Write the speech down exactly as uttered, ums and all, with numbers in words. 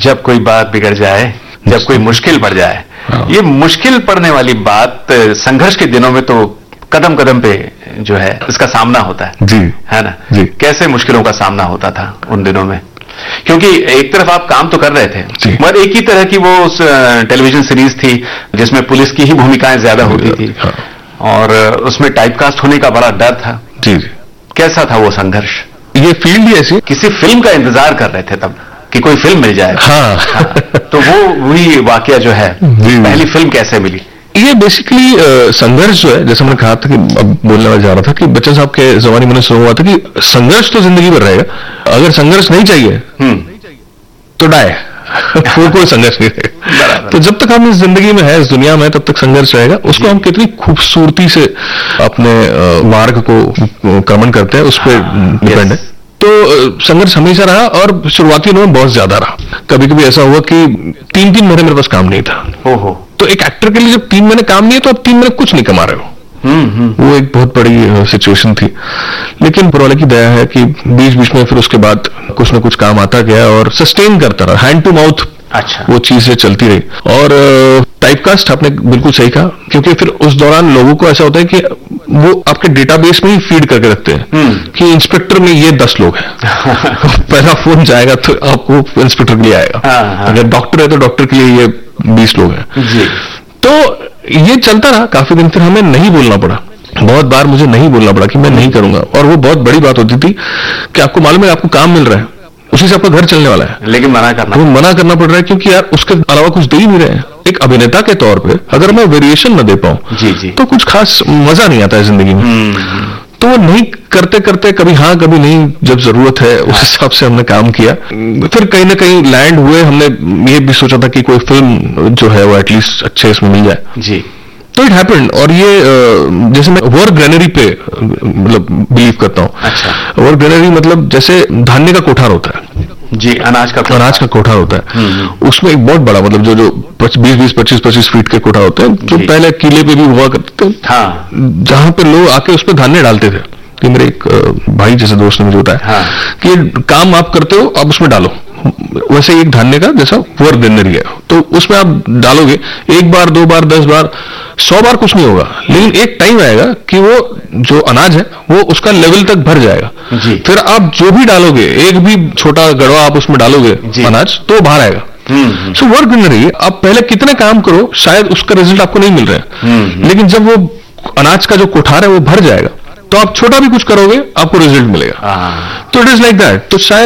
जब कोई बात बिगड़ जाए, जब कोई मुश्किल पड़ जाए, ये मुश्किल पड़ने वाली बात संघर्ष के दिनों में तो कदम कदम पे जो है इसका सामना होता है, जी, है ना जी। कैसे मुश्किलों का सामना होता था उन दिनों में? क्योंकि एक तरफ आप काम तो कर रहे थे, मगर एक ही तरह की वो उस टेलीविजन सीरीज थी जिसमें पुलिस की ही भूमिकाएं ज्यादा होती थी, हाँ। और उसमें टाइपकास्ट होने का बड़ा डर था। जी जी। कैसा था वो संघर्ष? ये फील्ड ही ऐसी, किसी फिल्म का इंतजार कर रहे थे तब कि कोई फिल्म मिल जाए। हाँ, हाँ। तो वो वही वाकया जो है, पहली फिल्म कैसे मिली? ये बेसिकली संघर्ष जो है, जैसे मैंने कहा था कि अब बोलने में जा रहा था कि बच्चन साहब के जमाने में मैंने सुना हुआ था कि संघर्ष तो जिंदगी भर रहेगा, अगर संघर्ष नहीं चाहिए तो डाय कोई कोई संघर्ष नहीं रहेगा। तो जब तक हम इस जिंदगी में है, इस दुनिया में, तब तक संघर्ष रहेगा। उसको हम कितनी खूबसूरती से अपने मार्ग को क्रमण करते हैं, उस पर डिपेंड है। तो संघर्ष हमेशा रहा, और शुरुआती दिनों में बहुत ज्यादा रहा। कभी कभी ऐसा हुआ कि तीन तीन महीने मेरे पास काम नहीं था। ओहो। तो एक एक्टर के लिए जब तीन महीने काम नहीं है तो आप तीन महीने कुछ नहीं कमा रहे हो। वो एक बहुत बड़ी सिचुएशन थी, लेकिन ऊपर वाले की दया है कि बीच बीच में फिर उसके बाद कुछ ना कुछ काम आता गया और सस्टेन करता रहा, हैंड टू माउथ। अच्छा। वो चीजें चलती रही। और टाइपकास्ट आपने बिल्कुल सही कहा, क्योंकि फिर उस दौरान लोगों को ऐसा होता है कि वो आपके डेटाबेस में ही फीड करके रखते हैं कि इंस्पेक्टर में ये दस लोग हैं। पहला फोन जाएगा तो आपको इंस्पेक्टर के लिए आएगा, अगर डॉक्टर है तो डॉक्टर के लिए ये बीस लोग हैं जी। तो ये चलता रहा काफी दिन। फिर हमें नहीं बोलना पड़ा, बहुत बार मुझे नहीं बोलना पड़ा कि मैं नहीं करूंगा, और वो बहुत बड़ी बात होती थी कि आपको मालूम है आपको काम मिल रहा है, उसी से आपका घर चलने वाला है, लेकिन मना करना वो मना करना पड़ रहा है, क्योंकि यार उसके अलावा कुछ दे ही नहीं रहे हैं। एक अभिनेता के तौर पे अगर मैं वेरिएशन न दे पाऊं जी जी तो कुछ खास मजा नहीं आता है जिंदगी में। तो वो नहीं करते करते कभी हाँ कभी नहीं, जब जरूरत है उस हिसाब से हमने काम किया। फिर कहीं ना कहीं लैंड हुए। हमने ये भी सोचा था कि कोई फिल्म जो है वो एटलीस्ट अच्छे इसमें मिल जाए जी। तो इट हैपेंड। और ये जैसे मैं वर्क ग्रेनरी पे मतलब बिलीव करता हूँ। अच्छा। वर्क ग्रेनरी मतलब जैसे धान्य का कोठार होता है जी, अनाज का अनाज का कोठार होता है, उसमें एक बहुत बड़ा मतलब जो जो बीस बीस पच्चीस पच्चीस फीट के कोठार होते हैं, जो पहले किले पे भी हुआ करते थे, हाँ। जहां पे लोग आके उस पर धान्य डालते थे। कि मेरे एक भाई जैसे दोस्त ने मुझे बताया हाँ। कि काम आप करते हो, आप उसमें डालो। वैसे एक धान्य का जैसा वर्क ग्रेनरी है, तो उसमें आप डालोगे एक बार दो बार दस बार सौ बार कुछ नहीं होगा, लेकिन एक टाइम आएगा कि वो जो अनाज है वो उसका लेवल तक भर जाएगा जी। फिर आप जो भी डालोगे, एक भी छोटा गड़वा आप उसमें डालोगे अनाज, तो बाहर आएगा। सो वर्क ग्रेनरी, आप पहले कितने काम करो शायद उसका रिजल्ट आपको नहीं मिल रहा है, लेकिन जब वो अनाज का जो कोठार है वो भर जाएगा तो आप छोटा भी कुछ करोगे आपको रिजल्ट मिलेगा। तो इट इज लाइक दैट। तो शायद